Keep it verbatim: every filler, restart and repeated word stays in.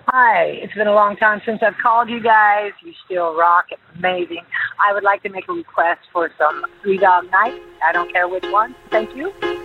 Hi, it's been a long time since I've called you guys. You still rock. It's amazing. I would like to make a request for some Three Dog Night. I don't care which one. Thank you.